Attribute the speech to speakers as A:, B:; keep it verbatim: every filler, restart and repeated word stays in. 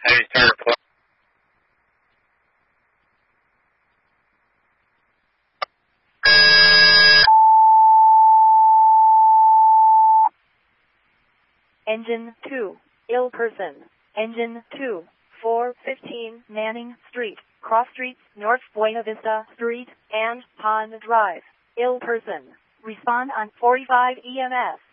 A: Hey, sir.
B: Engine two, ill person. Engine two, four fifteen Manning Street, Cross Streets, North Buena Vista Street, and Pond Drive. Ill person. Respond on forty-five E M S.